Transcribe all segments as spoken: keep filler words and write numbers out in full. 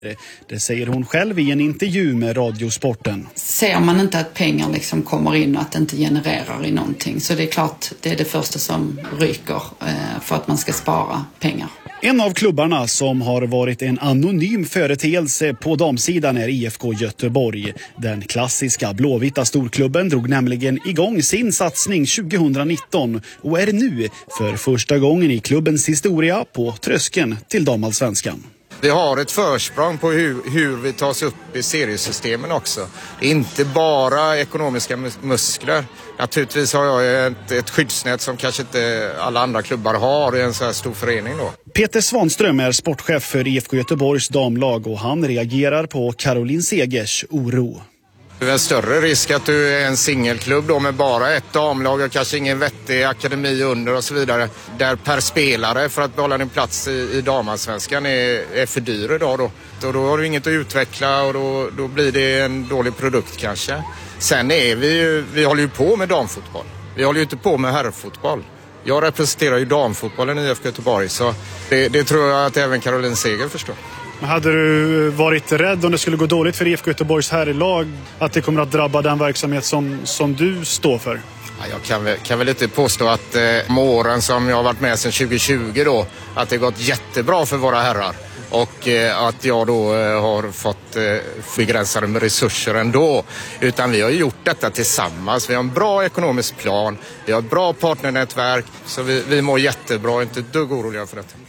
Det säger hon själv i en intervju med Radiosporten. Ser man inte att pengar liksom kommer in och att det inte genererar i någonting, så det är klart det är det första som ryker för att man ska spara pengar. En av klubbarna som har varit en anonym företeelse på damsidan är I F K Göteborg. Den klassiska blåvita storklubben drog nämligen igång sin satsning tjugonitton och är nu för första gången i klubbens historia på tröskeln till damallsvenskan. Vi har ett försprång på hur, hur vi tas upp i seriesystemen också. Inte bara ekonomiska muskler. Naturligtvis har jag ett, ett skyddsnät som kanske inte alla andra klubbar har i en så här stor förening då. Peter Svanström är sportchef för I F K Göteborgs damlag och han reagerar på Caroline Segers oro. Det är en större risk att du är en singelklubb då med bara ett damlag och kanske ingen vettig akademi under och så vidare. Där per spelare för att behålla din plats i, i damallsvenskan är, är för dyr idag då. Och då har du inget att utveckla och då, då blir det en dålig produkt kanske. Sen är vi ju, vi håller ju på med damfotboll. Vi håller ju inte på med herrfotboll. Jag representerar ju damfotbollen i I F K Göteborg, så det, det tror jag att även Caroline Seger förstår. Hade du varit rädd om det skulle gå dåligt för I F K Göteborgs herrlag att det kommer att drabba den verksamhet som, som du står för? Ja, jag kan väl, kan väl inte påstå att eh, med åren som jag har varit med sedan tjugo tjugo då, att det gått jättebra för våra herrar. Och eh, att jag då eh, har fått eh, begränsade med resurser ändå. Utan vi har gjort detta tillsammans. Vi har en bra ekonomisk plan, vi har ett bra partnernätverk, så vi, vi mår jättebra, inte ett dugg oroliga för detta.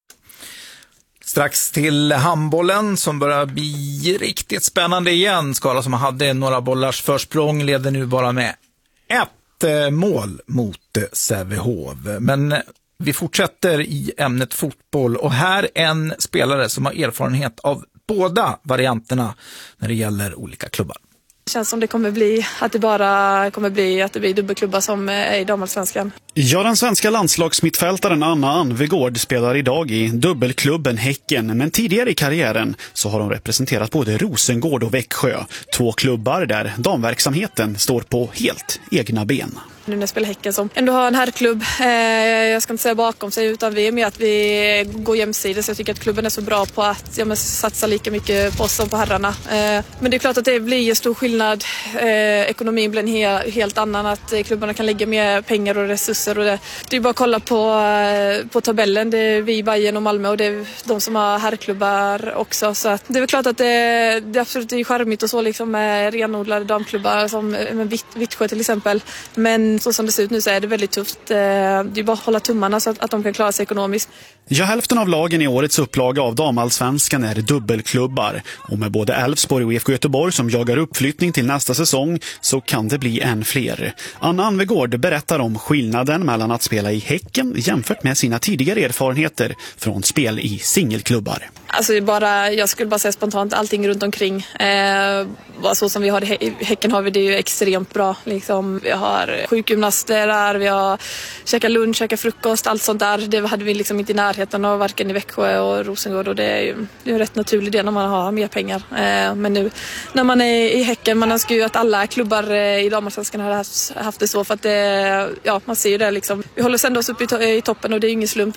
Strax till handbollen som börjar bli riktigt spännande igen. Skala som hade några bollars försprång leder nu bara med ett mål mot Sävehof. Men vi fortsätter i ämnet fotboll och här en spelare som har erfarenhet av båda varianterna när det gäller olika klubbar. Det känns som det kommer bli att det bara kommer bli att det blir dubbelklubbar som är i damallsvenskan. Ja, den svenska landslagsmittfältaren Anna Anvegård spelar idag i dubbelklubben Häcken, men tidigare i karriären så har hon representerat både Rosengård och Växjö, två klubbar där damverksamheten står på helt egna ben. Nu när jag spelar Häcken som ändå har en herrklubb, eh, jag ska inte säga bakom sig, utan vi är med att vi går jämsides. Jag tycker att klubben är så bra på att ja, men, satsa lika mycket på oss som på herrarna. Eh, men det är klart att det blir en stor skillnad. Eh, ekonomin blir en he- helt annan, att eh, klubbarna kan lägga mer pengar och resurser. Och det, det är bara att kolla på, eh, på tabellen. Det är vi, Bayern och Malmö, och det är de som har herrklubbar också. Så att det är väl klart att det, det absolut är charmigt och så liksom, med renodlade damklubbar som med Vitt, Vittsjö till exempel. Men så som det ser ut nu så är det väldigt tufft. Det är bara att hålla tummarna så att, att de kan klara sig ekonomiskt. Ja, hälften av lagen i årets upplaga av damallsvenskan är dubbelklubbar. Och med både Elfsborg och I F K Göteborg som jagar uppflyttning till nästa säsong så kan det bli än fler. Anna Anvegård berättar om skillnaden mellan att spela i Häcken jämfört med sina tidigare erfarenheter från spel i singelklubbar. Alltså bara, jag skulle bara säga spontant, allting runt omkring. Eh, så som vi har i Häcken har vi det ju extremt bra. Liksom, vi har sjukgymnaster där, vi har käkat lunch, käkat frukost, allt sånt där. Det hade vi liksom inte i närheten av varken i Växjö och Rosengård, och det är ju det är en rätt naturlig del när man har mer pengar. Eh, men nu när man är i Häcken, man önskar ju att alla klubbar i damallsvenskan hade haft, haft det så, för att det, ja, man ser ju det liksom. Vi håller sen oss upp i, to- i toppen och det är ingen slump.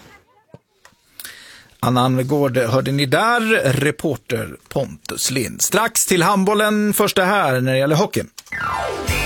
Anna Anvegård hörde ni där, reporter Pontus Lind. Strax till handbollen, första här när det gäller hockeyn.